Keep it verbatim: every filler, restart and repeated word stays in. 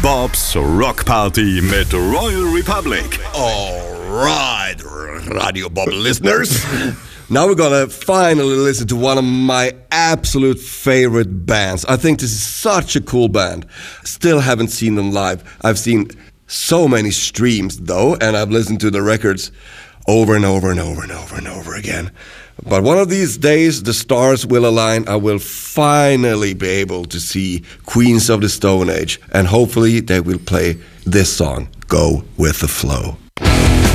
Bob's Rock Party mit Royal Republic. Alright, Radio Bob listeners. Now we're gonna finally listen to one of my absolute favorite bands. I think this is such a cool band. Still haven't seen them live. I've seen so many streams though, and I've listened to the records over and over and over and over and over again. But one of these days, the stars will align. I will finally be able to see Queens of the Stone Age, and hopefully they will play this song, Go With The Flow.